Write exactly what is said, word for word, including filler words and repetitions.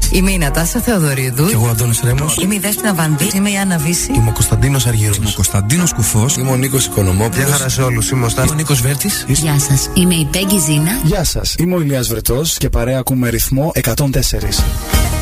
Είμαι η Νατάσα Θεοδωρίδου. Και εγώ ο Αντώνης Ρέμος. Είμαι η Δέσποινα Βανδύ. Είμαι η Άννα Βύση. Είμαι ο Κωνσταντίνος Αργύρος. Είμαι ο Κωνσταντίνος Κουφός. Είμαι ο Νίκος Οικονομόπουλος. Γεια χαρά σε όλους. Είμαι ο Στάθης. Είμαι ο Νίκος Βέρτης. Γεια σας. Είμαι η Πέγγι Ζήνα. Γεια σας. Είμαι ο Ηλίας Βρετός και παρέα ακούμε ρυθμό εκατόν τέσσερα.